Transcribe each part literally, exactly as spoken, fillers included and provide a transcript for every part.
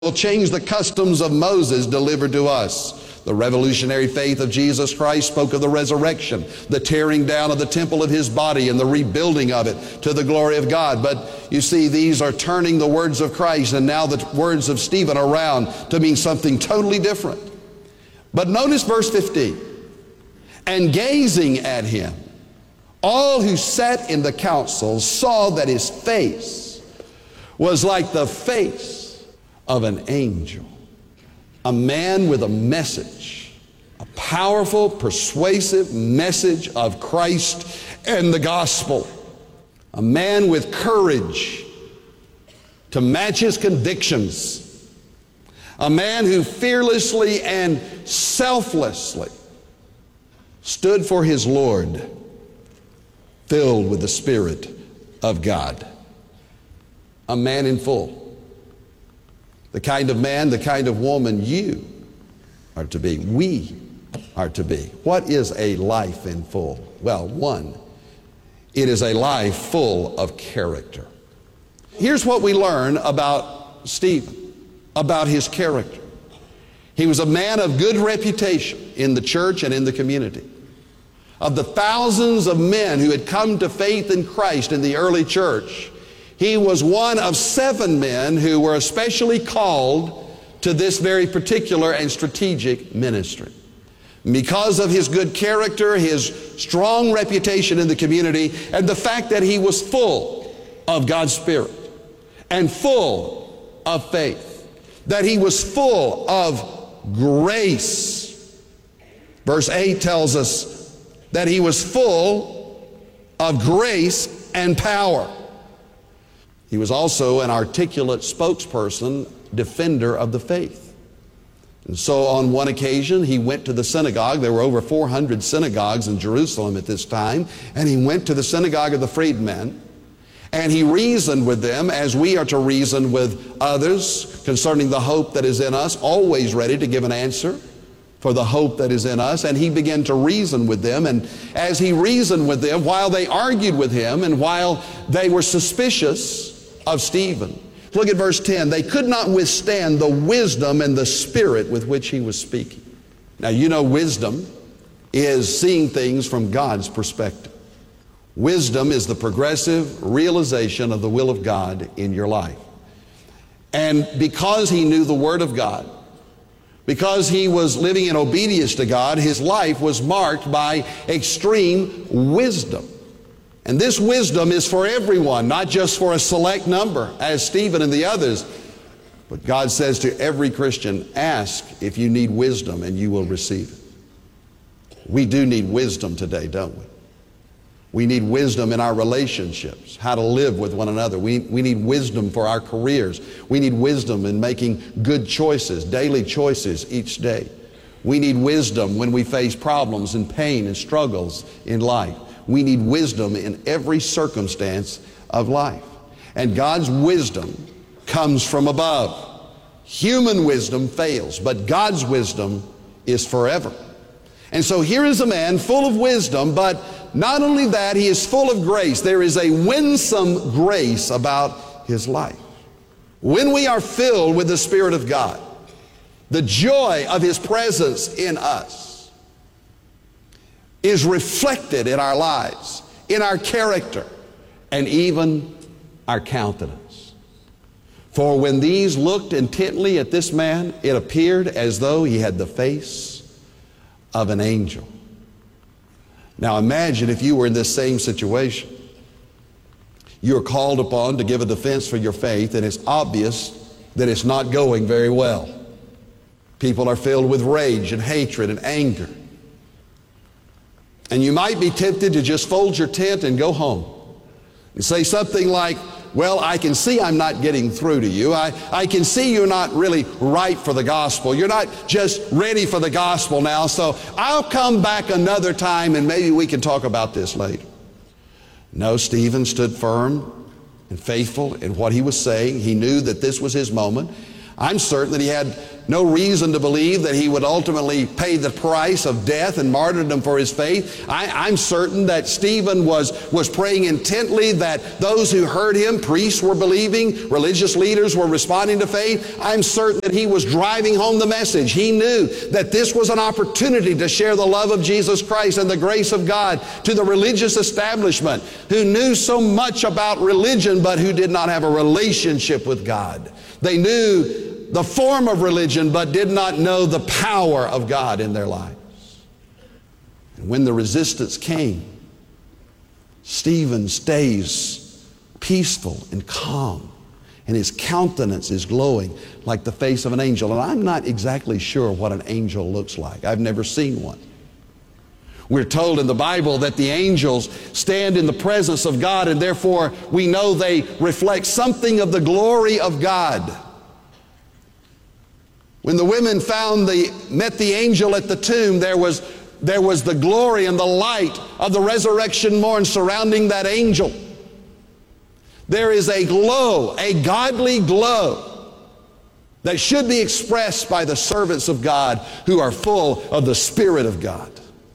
will change the customs of Moses delivered to us. The revolutionary faith of Jesus Christ spoke of the resurrection, the tearing down of the temple of his body and the rebuilding of it to the glory of God. But you see, these are turning the words of Christ and now the words of Stephen around to mean something totally different. But notice verse fifteen. And gazing at him, all who sat in the council saw that his face was like the face of an angel. A man with a message, a powerful, persuasive message of Christ and the gospel. A man with courage to match his convictions. A man who fearlessly and selflessly stood for his Lord, filled with the Spirit of God. A man in full. The kind of man, the kind of woman you are to be, we are to be. What is a life in full? Well, one, it is a life full of character. Here's what we learn about Stephen, about his character. He was a man of good reputation in the church and in the community. Of the thousands of men who had come to faith in Christ in the early church, he was one of seven men who were especially called to this very particular and strategic ministry. Because of his good character, his strong reputation in the community, and the fact that he was full of God's Spirit and full of faith, that he was full of grace. Verse eight tells us that he was full of grace and power. He was also an articulate spokesperson, defender of the faith. And so on one occasion, he went to the synagogue. There were over four hundred synagogues in Jerusalem at this time. And he went to the synagogue of the freedmen, and he reasoned with them as we are to reason with others concerning the hope that is in us, always ready to give an answer for the hope that is in us. And he began to reason with them. And as he reasoned with them, while they argued with him and while they were suspicious of Stephen, look at verse ten. They could not withstand the wisdom and the spirit with which he was speaking. Now, you know, wisdom is seeing things from God's perspective. Wisdom is the progressive realization of the will of God in your life. And because he knew the Word of God, because he was living in obedience to God, his life was marked by extreme wisdom. And this wisdom is for everyone, not just for a select number, as Stephen and the others. But God says to every Christian, ask if you need wisdom and you will receive it. We do need wisdom today, don't we? We need wisdom in our relationships, how to live with one another. We, we need wisdom for our careers. We need wisdom in making good choices, daily choices each day. We need wisdom when we face problems and pain and struggles in life. We need wisdom in every circumstance of life. And God's wisdom comes from above. Human wisdom fails, but God's wisdom is forever. And so here is a man full of wisdom, but not only that, he is full of grace. There is a winsome grace about his life. When we are filled with the Spirit of God, the joy of his presence in us is reflected in our lives, in our character, and even our countenance. For when these looked intently at this man, it appeared as though he had the face of an angel. Now imagine if you were in this same situation. You're called upon to give a defense for your faith, and it's obvious that it's not going very well. People are filled with rage and hatred and anger. And you might be tempted to just fold your tent and go home and say something like, well, I can see I'm not getting through to you. I, I can see you're not really right for the gospel. You're not just ready for the gospel now, so I'll come back another time and maybe we can talk about this later. No, Stephen stood firm and faithful in what he was saying. He knew that this was his moment. I'm certain that he had no reason to believe that he would ultimately pay the price of death and martyrdom for his faith. I, I'm certain that Stephen was, was praying intently that those who heard him, priests were believing, religious leaders were responding to faith. I'm certain that he was driving home the message. He knew that this was an opportunity to share the love of Jesus Christ and the grace of God to the religious establishment who knew so much about religion but who did not have a relationship with God. They knew the form of religion, but did not know the power of God in their lives. And when the resistance came, Stephen stays peaceful and calm, and his countenance is glowing like the face of an angel. And I'm not exactly sure what an angel looks like. I've never seen one. We're told in the Bible that the angels stand in the presence of God, and therefore we know they reflect something of the glory of God. When the women found the, met the angel at the tomb, there was, there was the glory and the light of the resurrection morn surrounding that angel. There is a glow, a godly glow that should be expressed by the servants of God who are full of the Spirit of God.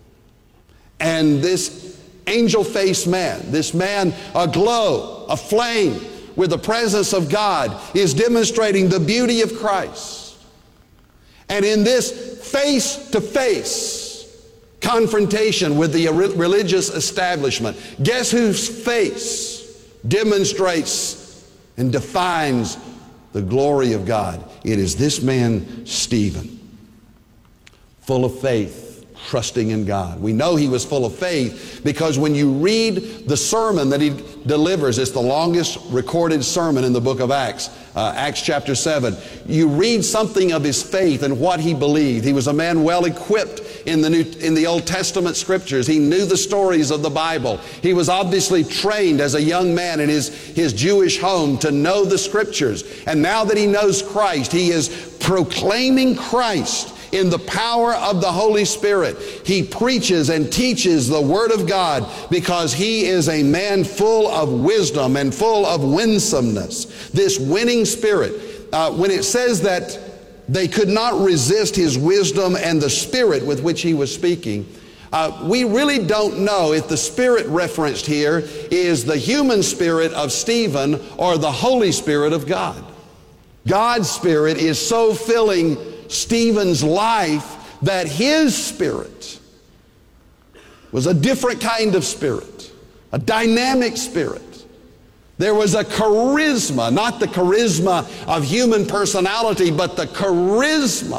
And this angel-faced man, this man aglow, aflame with the presence of God, is demonstrating the beauty of Christ. And in this face-to-face confrontation with the religious establishment, guess whose face demonstrates and defines the glory of God? It is this man, Stephen, full of faith, trusting in God. We know he was full of faith because when you read the sermon that he delivers, it's the longest recorded sermon in the book of Acts, uh, Acts chapter seven. You read something of his faith and what he believed. He was a man well equipped in the New, in the Old Testament scriptures. He knew the stories of the Bible. He was obviously trained as a young man in his, his Jewish home to know the scriptures. And now that he knows Christ, he is proclaiming Christ in the power of the Holy Spirit. He preaches and teaches the Word of God because he is a man full of wisdom and full of winsomeness. This winning spirit, uh, when it says that they could not resist his wisdom and the spirit with which he was speaking, uh, we really don't know if the spirit referenced here is the human spirit of Stephen or the Holy Spirit of God. God's Spirit is so filling Stephen's life that his spirit was a different kind of spirit, a dynamic spirit. There was a charisma, not the charisma of human personality, but the charisma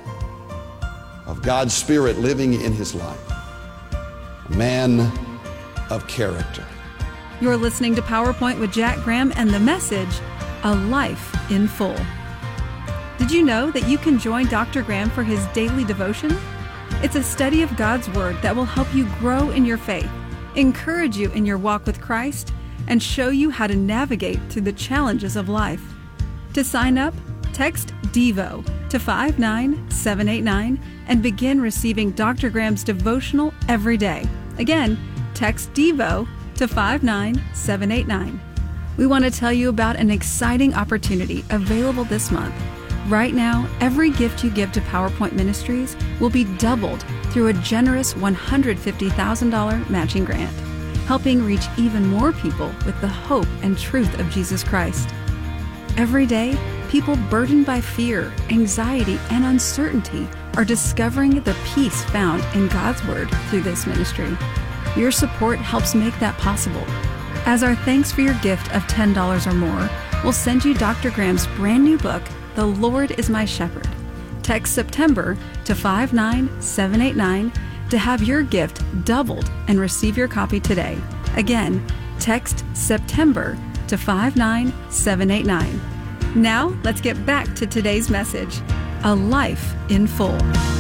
of God's Spirit living in his life. A man of character. You're listening to PowerPoint with Jack Graham and the message, A Life in Full. Did you know that you can join Doctor Graham for his daily devotion? It's a study of God's Word that will help you grow in your faith, encourage you in your walk with Christ, and show you how to navigate through the challenges of life. To sign up, text DEVO to five nine seven eight nine and begin receiving Doctor Graham's devotional every day. Again, text DEVO to five nine seven eight nine. We want to tell you about an exciting opportunity available this month. Right now, every gift you give to PowerPoint Ministries will be doubled through a generous one hundred fifty thousand dollars matching grant, helping reach even more people with the hope and truth of Jesus Christ. Every day, people burdened by fear, anxiety, and uncertainty are discovering the peace found in God's Word through this ministry. Your support helps make that possible. As our thanks for your gift of ten dollars or more, we'll send you Doctor Graham's brand new book, The Lord is My Shepherd. Text September to five nine seven eight nine to have your gift doubled and receive your copy today. Again, text September to five nine seven eight nine. Now, let's get back to today's message, A Life in Full.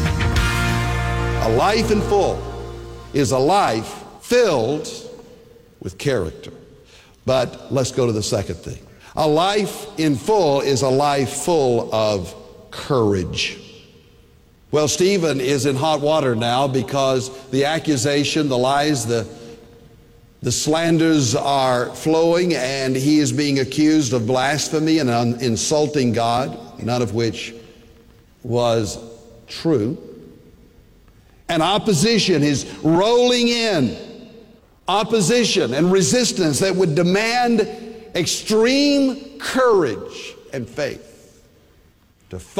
A life in full is a life filled with character. But let's go to the second thing. A life in full is a life full of courage. Well, Stephen is in hot water now because the accusation, the lies, the, the slanders are flowing, and he is being accused of blasphemy and un- insulting God, none of which was true, and opposition is rolling in. Opposition and resistance that would demand extreme courage and faith to